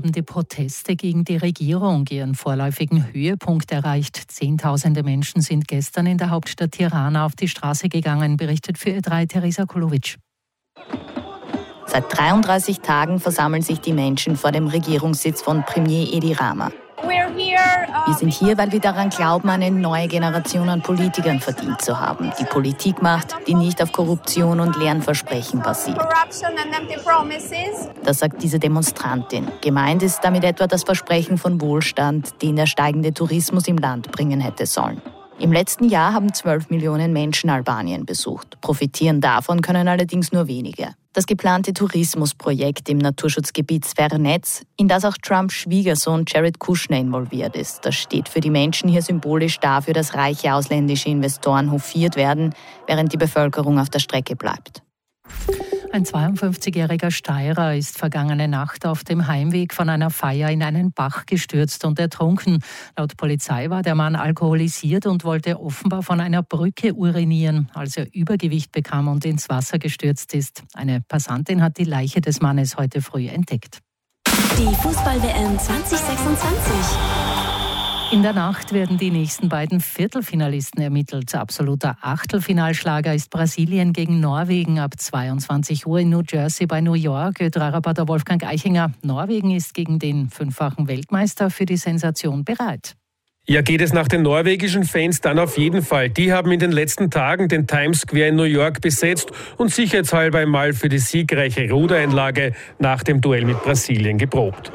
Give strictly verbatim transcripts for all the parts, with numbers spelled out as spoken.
haben die Proteste gegen die Regierung ihren vorläufigen Höhepunkt erreicht. Zehntausende Menschen sind gestern in der Hauptstadt Tirana auf die Straße gegangen, berichtet für Ö drei Teresa Kulovic. Seit dreiunddreißig Tagen versammeln sich die Menschen vor dem Regierungssitz von Premier Edi Rama. Wir sind hier, weil wir daran glauben, eine neue Generation an Politikern verdient zu haben, die Politik macht, die nicht auf Korruption und leeren Versprechen basiert. Das sagt diese Demonstrantin. Gemeint ist damit etwa das Versprechen von Wohlstand, den der steigende Tourismus im Land bringen hätte sollen. Im letzten Jahr haben zwölf Millionen Menschen Albanien besucht. Profitieren davon können allerdings nur wenige. Das geplante Tourismusprojekt im Naturschutzgebiet Zvernetz, in das auch Trumps Schwiegersohn Jared Kushner involviert ist, das steht für die Menschen hier symbolisch dafür, dass reiche ausländische Investoren hofiert werden, während die Bevölkerung auf der Strecke bleibt. Ein zweiundfünfzigjähriger Steirer ist vergangene Nacht auf dem Heimweg von einer Feier in einen Bach gestürzt und ertrunken. Laut Polizei war der Mann alkoholisiert und wollte offenbar von einer Brücke urinieren, als er Übergewicht bekam und ins Wasser gestürzt ist. Eine Passantin hat die Leiche des Mannes heute früh entdeckt. Die Fußball-W M zwanzig sechsundzwanzig. In der Nacht werden die nächsten beiden Viertelfinalisten ermittelt. Absoluter Achtelfinalschlager ist Brasilien gegen Norwegen ab zweiundzwanzig Uhr in New Jersey bei New York. Ö drei Reporter Wolfgang Eichinger. Norwegen ist gegen den fünffachen Weltmeister für die Sensation bereit. Ja, geht es nach den norwegischen Fans dann auf jeden Fall. Die haben in den letzten Tagen den Times Square in New York besetzt und sicherheitshalber einmal für die siegreiche Rudereinlage nach dem Duell mit Brasilien geprobt.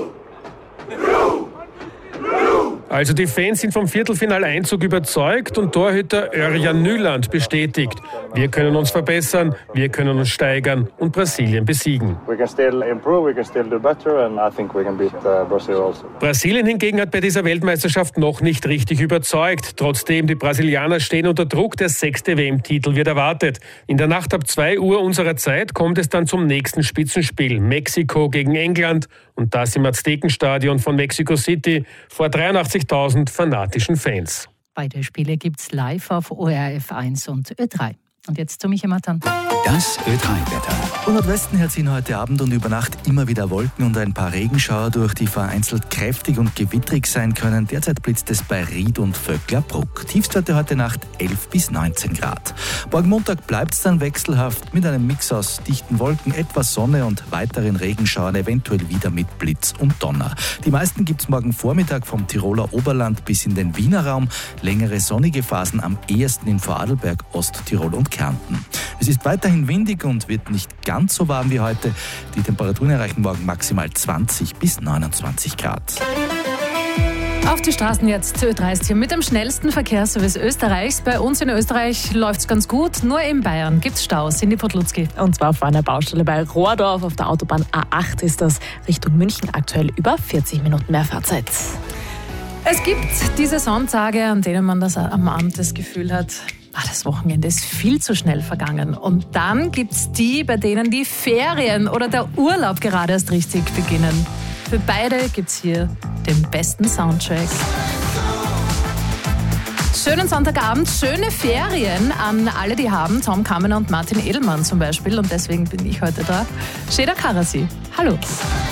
Also die Fans sind vom Viertelfinaleinzug überzeugt und Torhüter Örjan Nyland bestätigt: Wir können uns verbessern, wir können uns steigern und Brasilien besiegen. Brasilien hingegen hat bei dieser Weltmeisterschaft noch nicht richtig überzeugt. Trotzdem, die Brasilianer stehen unter Druck, der sechste W M-Titel wird erwartet. In der Nacht ab zwei Uhr unserer Zeit kommt es dann zum nächsten Spitzenspiel. Mexiko gegen England und das im Aztekenstadion von Mexico City vor dreiundachtzigtausend fanatischen Fans. Beide Spiele gibt's live auf O R F eins und Ö drei. Und jetzt zu Michael Matan. Das Ö drei Wetter. Im Nordwesten herziehen heute Abend und über Nacht immer wieder Wolken und ein paar Regenschauer durch, die vereinzelt kräftig und gewittrig sein können. Derzeit blitzt es bei Ried und Vöcklerbruck. Tiefstwerte heute Nacht elf bis neunzehn Grad. Morgen Montag bleibt es dann wechselhaft mit einem Mix aus dichten Wolken, etwas Sonne und weiteren Regenschauern, eventuell wieder mit Blitz und Donner. Die meisten gibt es morgen Vormittag vom Tiroler Oberland bis in den Wiener Raum. Längere sonnige Phasen am ehesten in Vorarlberg, Osttirol und Kärnten. Es ist weiterhin windig und wird nicht ganz so warm wie heute. Die Temperaturen erreichen morgen maximal zwanzig bis neunundzwanzig Grad. Auf die Straßen jetzt. Ö drei ist hier mit dem schnellsten Verkehrsservice Österreichs. Bei uns in Österreich läuft es ganz gut. Nur in Bayern gibt es Staus. In die Podlutski. Und zwar vor einer Baustelle bei Rohrdorf auf der Autobahn A acht ist das Richtung München aktuell über vierzig Minuten mehr Fahrzeit. Es gibt diese Sonntage, an denen man das am Abend das Gefühl hat, ach, das Wochenende ist viel zu schnell vergangen. Und dann gibt es die, bei denen die Ferien oder der Urlaub gerade erst richtig beginnen. Für beide gibt es hier den besten Soundtrack. Schönen Sonntagabend, schöne Ferien an alle, die haben. Tom Kammer und Martin Edelmann zum Beispiel. Und deswegen bin ich heute da. Sheda Karasi. Hallo.